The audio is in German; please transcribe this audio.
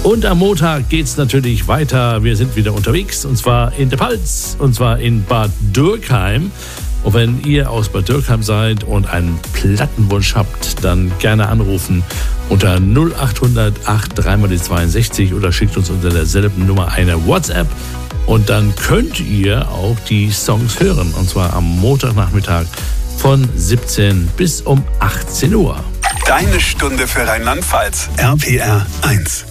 Und am Montag geht's natürlich weiter. Wir sind wieder unterwegs, und zwar in der Pfalz, und zwar in Bad Dürkheim. Und wenn ihr aus Bad Dürkheim seid und einen Plattenwunsch habt, dann gerne anrufen unter 0800 83 62 oder schickt uns unter derselben Nummer eine WhatsApp. Und dann könnt ihr auch die Songs hören, und zwar am Montagnachmittag von 17 bis um 18 Uhr. Deine Stunde für Rheinland-Pfalz. RPR 1.